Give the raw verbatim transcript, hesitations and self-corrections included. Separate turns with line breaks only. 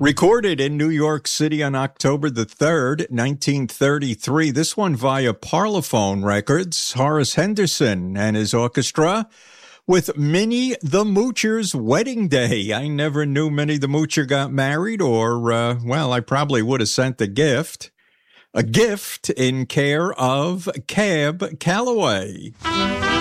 Recorded in New York City on October the third, nineteen thirty-three. This one via Parlophone Records. Horace Henderson and his orchestra with Minnie the Moocher's Wedding Day. I never knew Minnie the Moocher got married, or, uh, well, I probably would have sent a gift. A gift in care of Cab Calloway.